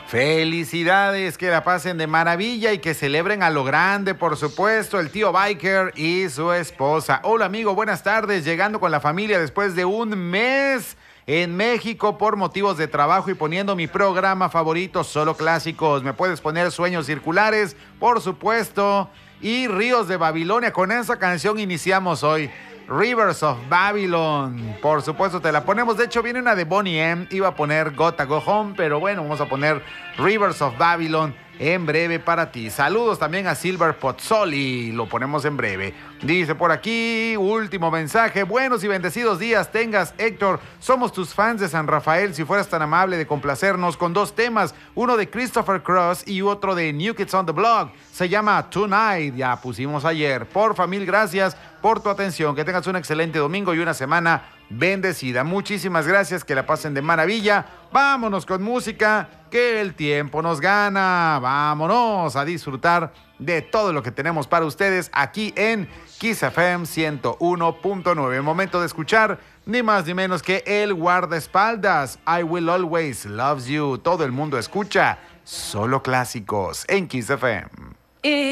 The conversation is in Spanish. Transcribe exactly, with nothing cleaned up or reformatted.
Felicidades, que la pasen de maravilla y que celebren a lo grande, por supuesto, el tío Biker y su esposa. Hola amigo, buenas tardes, llegando con la familia después de un mes en México por motivos de trabajo y poniendo mi programa favorito, Solo Clásicos. Me puedes poner Sueños Circulares, por supuesto, y Ríos de Babilonia. Con esa canción iniciamos hoy. Rivers of Babylon, por supuesto te la ponemos. De hecho viene una de Bonnie M, iba a poner Gotta Go Home, pero bueno, vamos a poner Rivers of Babylon en breve para ti. Saludos también a Silver Pozzoli, lo ponemos en breve. Dice por aquí, último mensaje: buenos y bendecidos días tengas, Héctor. Somos tus fans de San Rafael. Si fueras tan amable de complacernos con dos temas, uno de Christopher Cross y otro de New Kids on the Block. Se llama Tonight, ya pusimos ayer. Porfa, mil gracias por tu atención. Que tengas un excelente domingo y una semana bendecida. Muchísimas gracias, que la pasen de maravilla. Vámonos con música, que el tiempo nos gana. Vámonos a disfrutar de todo lo que tenemos para ustedes aquí en Kiss F M ciento uno punto nueve. Momento de escuchar ni más ni menos que el guardaespaldas, I Will Always Love You. Todo el mundo escucha Solo Clásicos en Kiss F M.